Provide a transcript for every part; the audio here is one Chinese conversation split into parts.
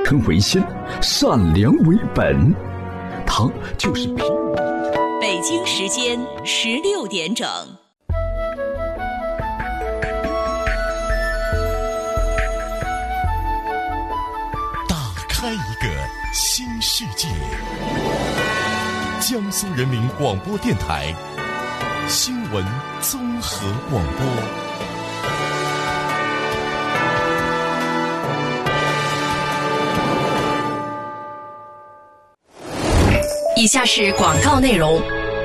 诚为先，善良为本。它就是平民。 北京时间16点整。 打开一个新世界。江苏人民广播电台新闻综合广播。 以下是广告内容。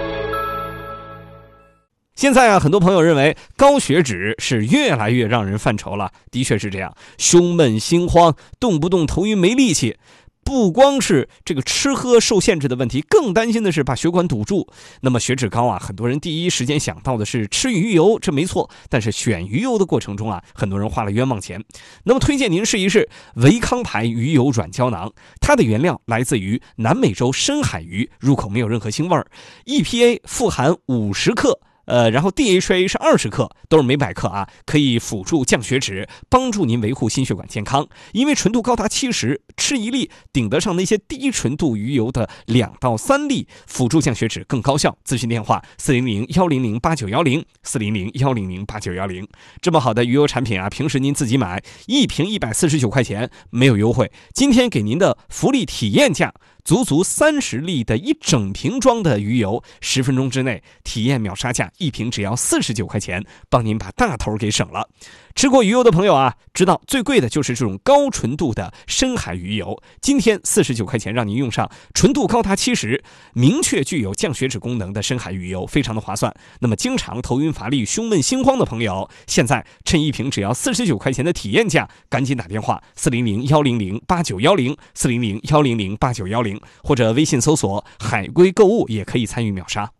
现在啊，很多朋友认为高血脂是越来越让人犯愁了，的确是这样，胸闷心慌，动不动头晕没力气。不光是这个吃喝受限制的问题，更担心的是把血管堵住。那么血脂高啊，很多人第一时间想到的是吃鱼油，这没错。但是选鱼油的过程中啊，很多人花了冤枉钱。那么推荐您试一试维康牌鱼油软胶囊，它的原料来自于南美洲深海鱼，入口没有任何腥味儿 ，EPA 富含50克。然后 DHA 是20克，都是每100克啊，可以辅助降血脂，帮助您维护心血管健康。因为纯度高达70，吃1粒顶得上那些低纯度鱼油的2到3粒，辅助降血脂更高效。咨询电话400-100-8910 400-100-8910。这么好的鱼油产品啊，平时您自己买一瓶149块钱，没有优惠。今天给您的福利体验价，足足30粒的一整瓶装的鱼油，10分钟之内体验秒杀价，一瓶只要49块钱，帮您把大头给省了。吃过鱼油的朋友啊，知道最贵的就是这种高纯度的深海鱼油。今天49块钱让您用上纯度高达70，明确具有降血脂功能的深海鱼油，非常的划算。那么经常头晕乏力、胸闷心慌的朋友，现在趁一瓶只要49块钱的体验价，赶紧打电话400-100-8910 400-100-8910，或者微信搜索海龟购物也可以参与秒杀。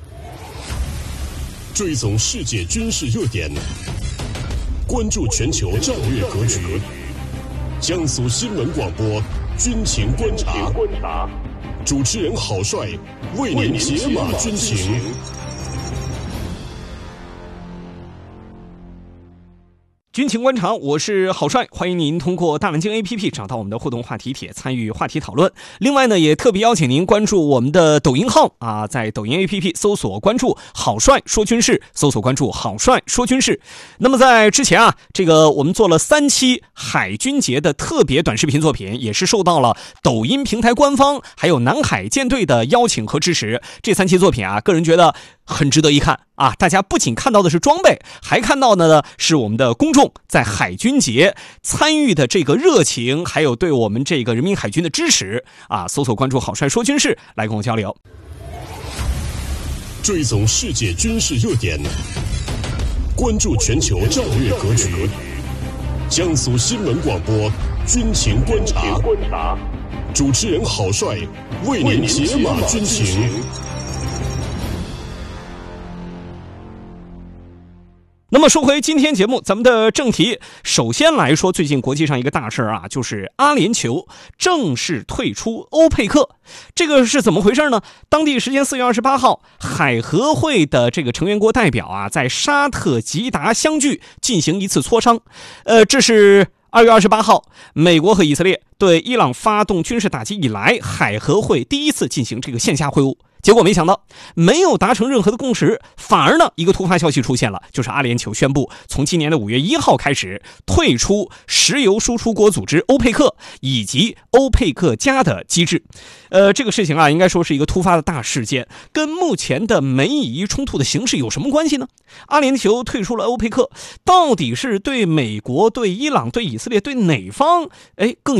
追踪世界军事热点，关注全球战略格局。江苏新闻广播军情观察，主持人郝帅为您解码军情。 军情观察，我是郝帅，欢迎您通过大蓝鲸 APP 找到我们的互动话题帖，参与话题讨论。另外呢，也特别邀请您关注我们的抖音号啊，在抖音 APP 搜索关注郝帅说军事，搜索关注郝帅说军事。那么在之前啊，我们做了3期海军节的特别短视频作品，也是受到了抖音平台官方还有南海舰队的邀请和支持。这3期作品啊，个人觉得很值得一看啊！大家不仅看到的是装备，还看到的呢是我们的公众在海军节参与的这个热情，还有对我们这个人民海军的支持啊！搜索关注郝帅说军事，来跟我交流。 追踪世界军事热点，关注全球战略格局。江苏新闻广播军情观察，主持人郝帅为您解码军情。 那么说回今天节目咱们的正题，首先来说最近国际上一个大事啊，就是阿联酋正式退出欧佩克。这个是怎么回事呢？当地时间4月28号，海合会的这个成员国代表啊，在沙特吉达相聚进行一次磋商。这是2月28号，美国和以色列对伊朗发动军事打击以来，海合会第一次进行这个线下会晤。结果没想到没有达成任何的共识，反而呢一个突发消息出现了，就是阿联酋宣布从今年的5月1号开始退出石油输出国组织欧佩克以及欧佩克加的机制。这个事情啊，应该说是一个突发的大事件，跟目前的美以冲突的形势有什么关系呢？阿联酋退出了欧佩克，到底是对美国、对伊朗、对以色列、对哪方更有